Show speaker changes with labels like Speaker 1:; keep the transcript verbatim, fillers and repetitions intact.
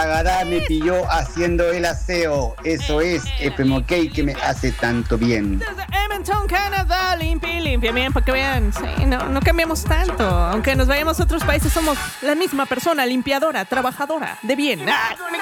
Speaker 1: Tagadá me pilló haciendo el aseo. Eso es F M K que me hace tanto bien.
Speaker 2: Desde Edmonton, Canadá, limpia y limpia bien para que vean. Sí, no, no cambiamos tanto. Aunque nos vayamos a otros países, somos la misma persona, limpiadora, trabajadora, de bien. ¡Ah!